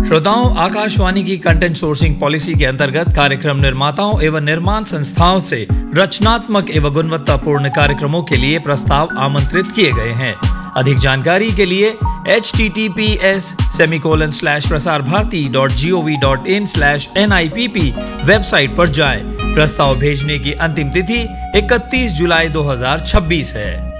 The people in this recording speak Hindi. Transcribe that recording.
श्रोताओं, आकाशवाणी की कंटेंट सोर्सिंग पॉलिसी के अंतर्गत कार्यक्रम निर्माताओं एवं निर्माण संस्थाओं से रचनात्मक एवं गुणवत्तापूर्ण कार्यक्रमों के लिए प्रस्ताव आमंत्रित किए गए हैं। अधिक जानकारी के लिए https://prasarbharati.gov.in/NIPP वेबसाइट पर जाएं। प्रस्ताव भेजने की अंतिम तिथि 31 जुलाई 2026 है।